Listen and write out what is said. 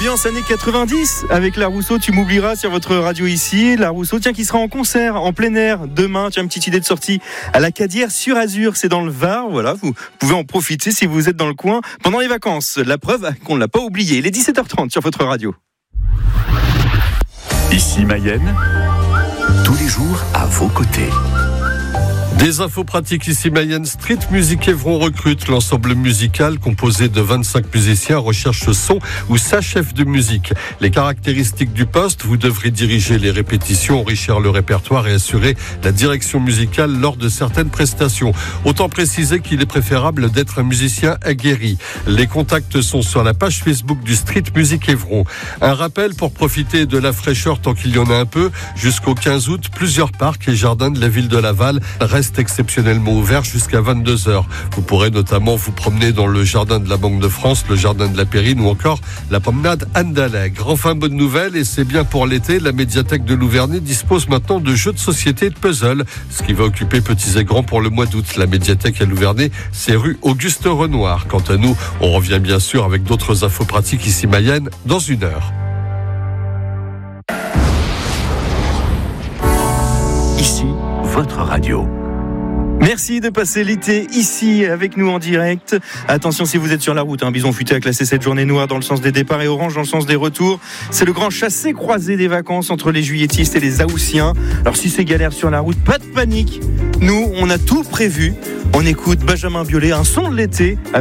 Ambiance années 90 avec La Rousseau, tu m'oublieras sur votre radio ici. La Rousseau, tiens, qui sera en concert en plein air demain. Tu as une petite idée de sortie à la Cadière-sur-Azur, c'est dans le Var. Voilà, vous pouvez en profiter si vous êtes dans le coin pendant les vacances. La preuve qu'on ne l'a pas oublié. Il est 17h30 sur votre radio. Ici Mayenne, tous les jours à vos côtés. Des infos pratiques ici Mayenne. Street Music Évron recrute. L'ensemble musical composé de 25 musiciens recherche son ou sa chef de musique. Les caractéristiques du poste, vous devrez diriger les répétitions, enrichir le répertoire et assurer la direction musicale lors de certaines prestations. Autant préciser qu'il est préférable d'être un musicien aguerri. Les contacts sont sur la page Facebook du Street Music Évron. Un rappel pour profiter de la fraîcheur tant qu'il y en a un peu. Jusqu'au 15 août, plusieurs parcs et jardins de la ville de Laval restent exceptionnellement ouvert jusqu'à 22h. Vous pourrez notamment vous promener dans le jardin de la Banque de France, le jardin de la Périne ou encore la promenade Anne d'Allègre. Enfin, bonne nouvelle, et c'est bien pour l'été, la médiathèque de Louverné dispose maintenant de jeux de société et de puzzles, ce qui va occuper petits et grands pour le mois d'août. La médiathèque à Louverné, c'est rue Auguste Renoir. Quant à nous, on revient bien sûr avec d'autres infos pratiques ici Mayenne dans une heure. Ici, votre radio. Merci de passer l'été ici avec nous en direct. Attention si vous êtes sur la route, Bison Futé a classé cette journée noire dans le sens des départs et orange dans le sens des retours. C'est le grand chassé-croisé des vacances entre les juilletistes et les haussiens. Alors si c'est galère sur la route, pas de panique. Nous, on a tout prévu. On écoute Benjamin Biolay, un son de l'été avec